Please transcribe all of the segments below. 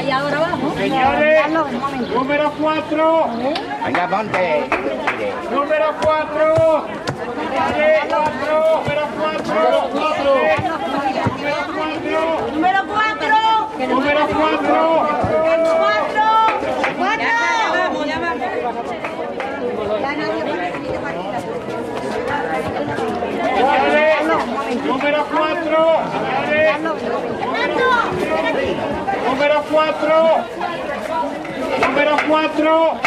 Y ahora vamos. Señores, número 4. Venga, ponte. Número 4. Señores, 4. Número 4. Número 4. Número 4. 4. Señores, número 4. Señores, número 4. Número 4.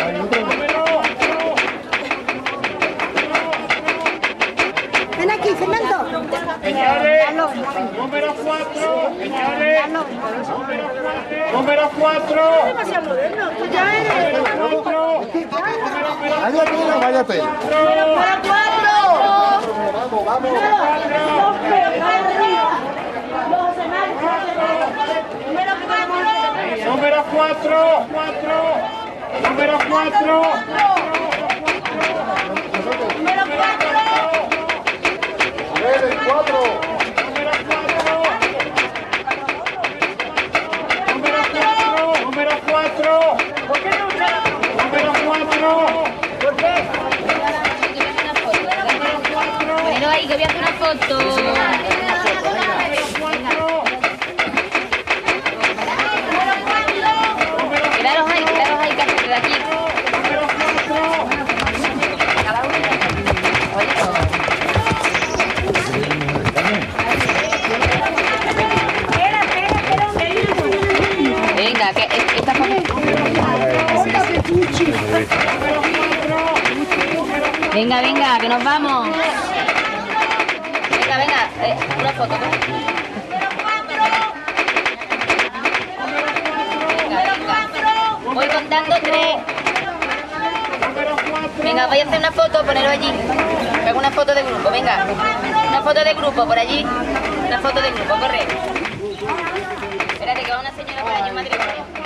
Ven aquí, Fernando. Señores, número 4. Señores, número 4. Demasiado moderno. Tú ya eres. Número 4. Váyate. Número 4. Vamos, vamos. Número 4. Número 4. A ver, el 4. Número 4. ¿Por qué no? Número 4. ¿Por qué? Pero ahí que voy a hacer una foto. Quedaros ahí, que hacer de aquí. Cada uno. Venga, que esta foto. Venga, venga, que nos vamos. Venga, venga, una foto. Venga, venga. Voy contando 3. Venga, voy a hacer una foto, ponerlo allí. Hago una foto de grupo, venga. Una foto de grupo por allí. Una foto de grupo, corre. Espérate que va una señora por allí en matrimonio.